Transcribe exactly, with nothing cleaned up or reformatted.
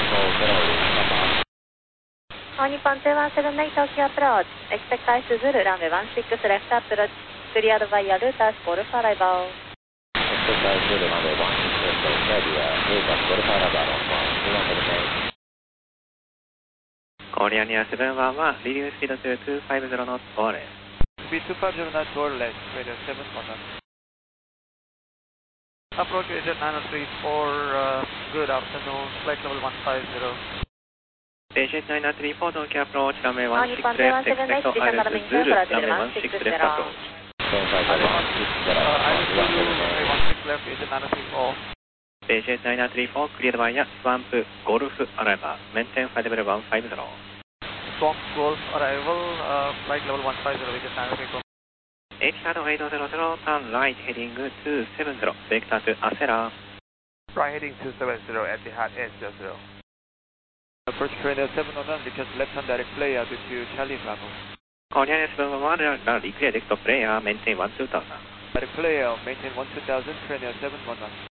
All Nippon two one seven eight Tokyo approach. Expect ice Zulu runway one six left approach. Cleared via Lutas Golf arrival. Expect ice Zulu runway one six left via Lutas Golf arrival on one two one seven eight. Korean Air seven one one, leading speed to two five zero knots or less. Speed two five zero knots or less, radio seven one knots. Approach agent nine oh three four, uh, good afternoon, flight level one five zero. Agent nine oh three four, Tokyo approach, runway All one six Nippon two one left, seven eight, expect descend iris Malaming Zulu, Zulu, runway one six left approach. one six left, agent nine oh three four. Agent nine oh three four, cleared via Swamp Golf arrival, maintain flight level one five zero. Swamp Golf arrival, uh, flight level one five zero, agent nine oh three four. Etihad eight hundred, turn right heading two seven zero, vector to Acela. Right heading two seven zero, Etihad eight hundred. Approach trainer seven one one, because left-hand direct play altitude Charlie Bravo. Korean Air seven one one, reclear direct player, maintain one two thousand. Direct player, maintain one two thousand, trainer seven one one.